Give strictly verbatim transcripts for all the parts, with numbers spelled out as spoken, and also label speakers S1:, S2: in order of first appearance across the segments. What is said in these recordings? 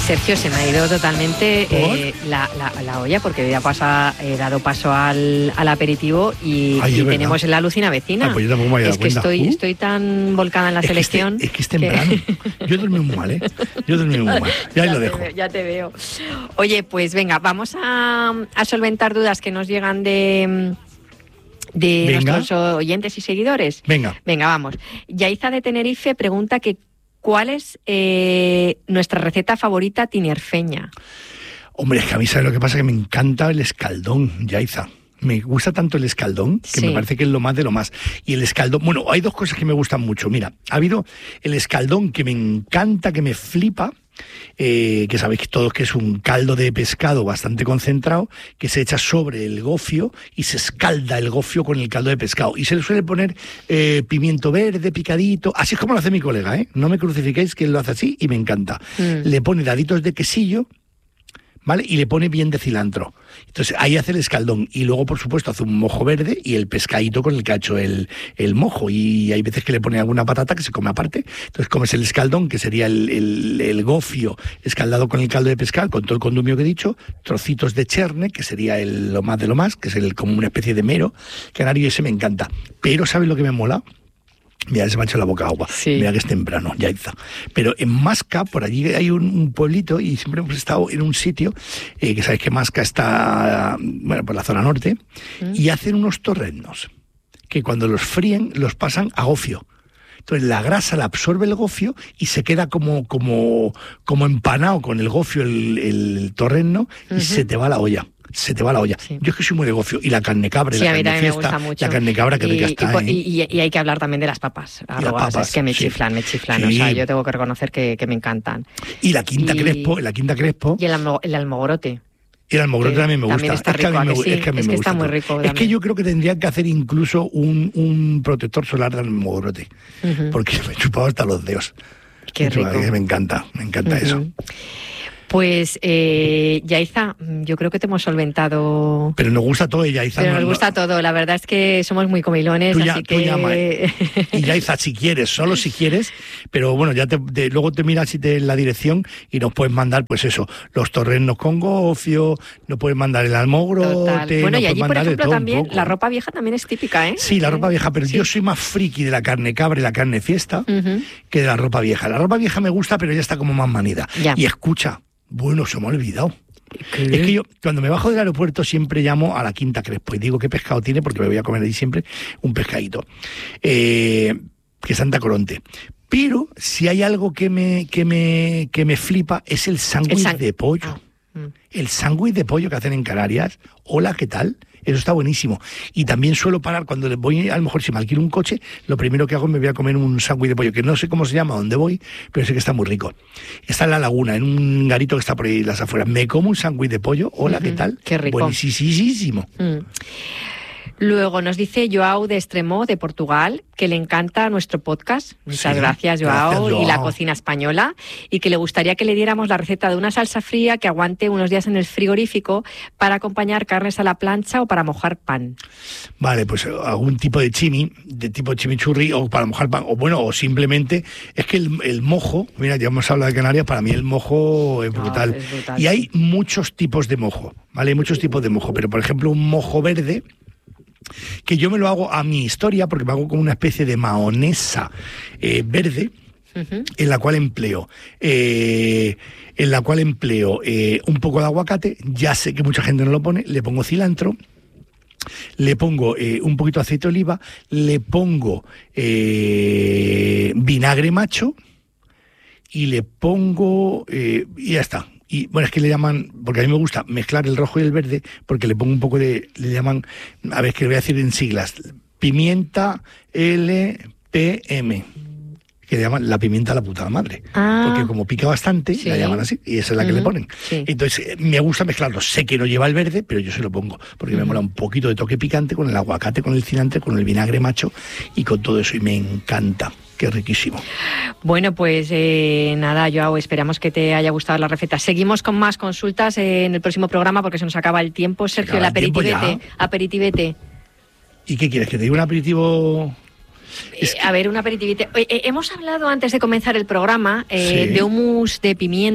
S1: Sergio, se me ha ido totalmente eh, la, la, la olla porque ya pasa, he dado paso al, al aperitivo y, Ay, y tenemos la Alucina Vecina.
S2: Ah, pues yo tampoco me había dado
S1: es que estoy,
S2: uh.
S1: estoy tan volcada en la
S2: es
S1: selección.
S2: Que este, es que es temprano. Que... Yo dormí muy mal, ¿eh? Yo dormí muy mal. Ya, ya lo dejo.
S1: Veo, ya te veo. Oye, pues venga, vamos a, a solventar dudas que nos llegan de... de Venga. nuestros oyentes y seguidores.
S2: Venga.
S1: Venga, vamos. Yaiza de Tenerife pregunta que ¿cuál es eh, nuestra receta favorita tinerfeña?
S2: Hombre, es que a mí, ¿sabes lo que pasa? Que me encanta el escaldón, Yaiza. Me gusta tanto el escaldón, que sí. me parece que es lo más de lo más. Y el escaldón, bueno, hay dos cosas que me gustan mucho. Mira, ha habido el escaldón que me encanta, que me flipa, Eh, que sabéis que todos que es un caldo de pescado bastante concentrado que se echa sobre el gofio y se escalda el gofio con el caldo de pescado y se le suele poner eh, pimiento verde picadito, así es como lo hace mi colega, ¿eh? No me crucifiquéis, que él lo hace así y me encanta. Mm. Le pone daditos de quesillo, ¿vale? Y le pone bien de cilantro. Entonces ahí hace el escaldón y luego por supuesto hace un mojo verde y el pescadito con el que ha hecho el, el mojo, y hay veces que le pone alguna patata que se come aparte. Entonces comes el escaldón, que sería el, el, el gofio escaldado con el caldo de pescado, con todo el condumio que he dicho, trocitos de cherne, que sería el, lo más de lo más, que es el, como una especie de mero canario, y ese me encanta. Pero ¿sabes lo que me mola? Mira, se me ha hecho la boca agua. Sí. Mira que es temprano, Yaiza. Pero en Masca, por allí hay un, un pueblito, y siempre hemos estado en un sitio, eh, que sabéis que Masca está, bueno, por la zona norte, ¿Mm? y hacen unos torreznos, que cuando los fríen, los pasan a gofio. Entonces la grasa la absorbe el gofio y se queda como, como, como empanado con el gofio el, el torrezno, uh-huh. y se te va la olla. Se te va la olla. Sí. Yo es que soy muy de gofio. Y la carne cabra,
S1: sí,
S2: la carne
S1: fiesta,
S2: me gusta mucho. La carne cabra que
S1: y,
S2: rica está.
S1: Y, y, y hay que hablar también de las papas. Arroas, las papas, es que me sí. chiflan, me chiflan. Sí. O sea, yo tengo que reconocer que, que me encantan.
S2: Y la quinta y, crespo, la quinta crespo.
S1: Y el, almo, el almogorote.
S2: Y el almogorote también me gusta.
S1: También está rico, es que a mí me, sí, es que, a mí
S2: es
S1: me
S2: que
S1: gusta
S2: está
S1: muy rico.
S2: Es que yo creo que tendrían que hacer incluso un, un protector solar del almogorote. Uh-huh. Porque me he chupado hasta los dedos.
S1: Qué rico.
S2: Me, me encanta, me encanta uh-huh. eso.
S1: Pues, eh, Yaiza, yo creo que te hemos solventado...
S2: Pero nos gusta todo, Yaiza.
S1: Pero
S2: no,
S1: nos gusta no. todo, la verdad es que somos muy comilones,
S2: tú ya,
S1: así
S2: tú
S1: que...
S2: Llama, ¿eh? Y Yaiza, si quieres, solo si quieres, pero bueno, ya te, te, luego te miras si te, la dirección y nos puedes mandar, pues eso, los torreznos con gofio, nos puedes mandar el almogrote...
S1: Bueno, y allí, por ejemplo, también, la ropa vieja también es típica, ¿eh?
S2: Sí, la ropa vieja, pero sí. yo soy más friki de la carne cabra y la carne fiesta uh-huh. que de la ropa vieja. La ropa vieja me gusta, pero ya está como más manida. Ya. Y escucha... Bueno, se me ha olvidado. ¿Qué? Es que yo, cuando me bajo del aeropuerto, siempre llamo a la Quinta Crespo y digo qué pescado tiene, porque me voy a comer ahí siempre un pescadito. Eh, que es Santa Coronte. Pero si hay algo que me, que me, que me flipa, es el sándwich sang- de pollo. Ah. Mm. El sándwich de pollo que hacen en Canarias. Hola, ¿qué tal? Eso está buenísimo. Y también suelo parar cuando le voy, a lo mejor si me alquilo un coche, lo primero que hago es me voy a comer un sándwich de pollo, que no sé cómo se llama, dónde voy, pero sé que está muy rico. Está en la laguna, en un garito que está por ahí en las afueras. Me como un sándwich de pollo. Hola, uh-huh. ¿qué tal?
S1: Qué rico.
S2: Buenísimo.
S1: Mm. Luego nos dice Joao de Extremo, de Portugal, que le encanta nuestro podcast. Muchas sí, gracias, Joao, gracias, Joao, y la cocina española, y que le gustaría que le diéramos la receta de una salsa fría que aguante unos días en el frigorífico para acompañar carnes a la plancha o para mojar pan.
S2: Vale, pues algún tipo de chimi, de tipo chimichurri, o para mojar pan, o bueno, o simplemente, es que el, el mojo, mira, ya hemos hablado de Canarias, para mí el mojo es brutal. No, es brutal y hay muchos tipos de mojo, ¿vale? Hay muchos tipos de mojo, pero por ejemplo un mojo verde, que yo me lo hago a mi historia, porque me hago como una especie de mahonesa eh, verde, uh-huh. en la cual empleo eh, en la cual empleo eh, un poco de aguacate. Ya sé que mucha gente no lo pone, le pongo cilantro, le pongo eh, un poquito de aceite de oliva, le pongo eh, vinagre macho y le pongo eh, y ya está. Y bueno, es que le llaman, porque a mí me gusta mezclar el rojo y el verde, porque le pongo un poco de, le llaman, a ver, que le voy a decir en siglas, pimienta L P M, que le llaman la pimienta a la puta madre. Ah, porque como pica bastante, sí. la llaman así, y esa es la uh-huh. que le ponen. Sí. Entonces, me gusta mezclarlo. Sé que no lleva el verde, pero yo se lo pongo, porque uh-huh. me mola un poquito de toque picante con el aguacate, con el cilantro, con el vinagre macho, y con todo eso, y me encanta. Qué riquísimo.
S1: Bueno, pues eh, nada, Joao, esperamos que te haya gustado la receta. Seguimos con más consultas eh, en el próximo programa porque se nos acaba el tiempo. Sergio, el aperitivete. Aperitivete.
S2: ¿Y qué quieres? ¿Que te diga un aperitivo?
S1: Es que... A ver, un aperitivete. Eh, eh, hemos hablado antes de comenzar el programa eh, sí. de hummus de pimiento.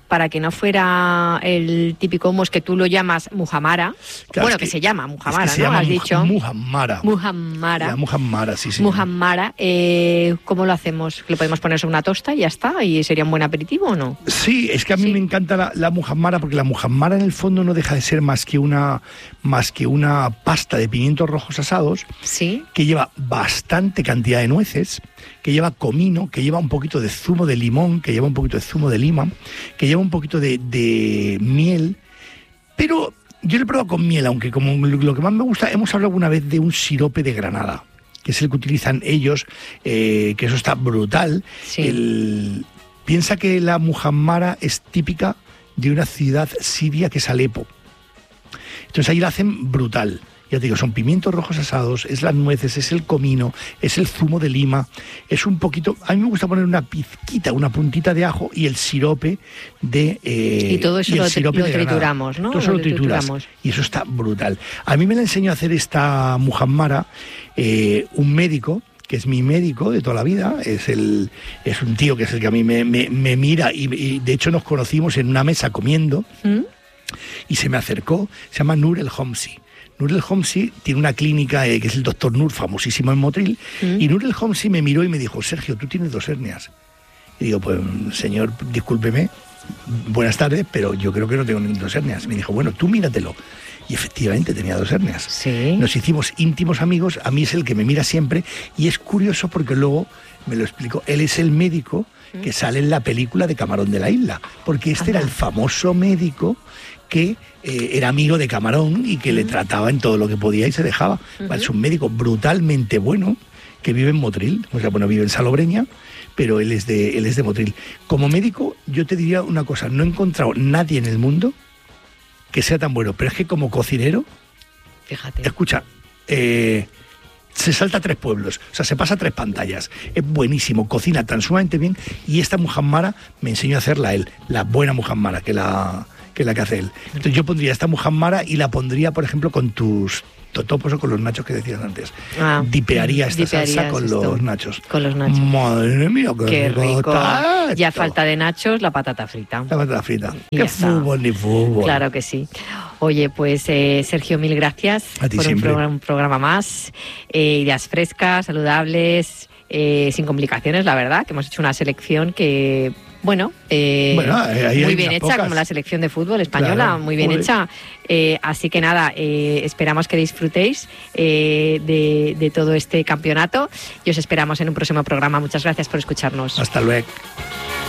S1: para que no fuera el típico hummus que tú lo llamas muhammara, claro, bueno, que, que se llama muhammara, es que se ¿no?
S2: Llama
S1: Has dicho.
S2: Muhammara.
S1: Muhammara.
S2: La muhammara, sí, sí.
S1: Muhammara, eh, ¿cómo lo hacemos? ¿Le podemos poner sobre una tosta y ya está? ¿Y sería un buen aperitivo o no?
S2: Sí, es que a mí sí. me encanta la, la muhammara, porque la muhammara en el fondo no deja de ser más que una, más que una pasta de pimientos rojos asados,
S1: ¿sí?
S2: que lleva bastante cantidad de nueces, que lleva comino, que lleva un poquito de zumo de limón, que lleva un poquito de zumo de lima, que lleva un poquito de, de miel, pero yo lo he probado con miel, aunque como lo que más me gusta, hemos hablado alguna vez de un sirope de granada, que es el que utilizan ellos, eh, que eso está brutal.
S1: Sí.
S2: El, piensa que la muhammara es típica de una ciudad siria que es Alepo. Entonces ahí la hacen brutal. Ya te digo, son pimientos rojos asados, es las nueces, es el comino, es el zumo de lima, es un poquito... A mí me gusta poner una pizquita, una puntita de ajo y el sirope de... Eh,
S1: y todo eso
S2: y
S1: lo, lo trituramos, ¿no?
S2: Todo eso lo, lo trituras trituramos. Y eso está brutal. A mí me la enseñó a hacer esta muhammara eh, un médico, que es mi médico de toda la vida, es el es un tío que es el que a mí me, me, me mira y, y de hecho nos conocimos en una mesa comiendo ¿Mm? Y se me acercó, se llama Nur El Homsi. Nur El Homsi tiene una clínica eh, que es el doctor Nur, famosísimo en Motril, ¿Mm? Y Nur El Homsi me miró y me dijo, Sergio, tú tienes dos hernias. Y digo, pues señor, discúlpeme, buenas tardes, pero yo creo que no tengo dos hernias. Me dijo, bueno, tú míratelo. Y efectivamente tenía dos hernias.
S1: ¿Sí?
S2: Nos hicimos íntimos amigos, a mí es el que me mira siempre, y es curioso porque luego me lo explicó, él es el médico que sale en la película de Camarón de la Isla, porque este Ajá. era el famoso médico que eh, era amigo de Camarón y que uh-huh. le trataba en todo lo que podía y se dejaba. Uh-huh. Es un médico brutalmente bueno que vive en Motril, o sea, bueno, vive en Salobreña, pero él es de, él es de Motril. Como médico, yo te diría una cosa, no he encontrado nadie en el mundo que sea tan bueno, pero es que como cocinero,
S1: fíjate,
S2: escucha, eh, se salta tres pueblos, o sea, se pasa tres pantallas, es buenísimo, cocina tan sumamente bien, y esta muhammara me enseñó a hacerla él, la buena muhammara, que la que la que hace él. Entonces yo pondría esta muhammara y la pondría, por ejemplo, con tus totopos o con los nachos que decías antes. Ah, dipearía esta salsa con esto, los nachos.
S1: Con los nachos.
S2: Madre mía, qué,
S1: qué rico.
S2: rico.
S1: Ya falta de nachos, la patata frita.
S2: La patata frita. Y qué fútbol ni fútbol.
S1: Claro que sí. Oye, pues eh, Sergio, mil gracias por un programa, un programa más. Eh, ideas frescas, saludables, eh, sin complicaciones, la verdad, que hemos hecho una selección que... Bueno, eh,
S2: bueno ahí
S1: muy bien hecha,
S2: pocas.
S1: Como la selección de fútbol española, claro, muy bien
S2: joder.
S1: hecha. Eh, así que nada, eh, esperamos que disfrutéis eh, de, de todo este campeonato y os esperamos en un próximo programa. Muchas gracias por escucharnos.
S2: Hasta luego.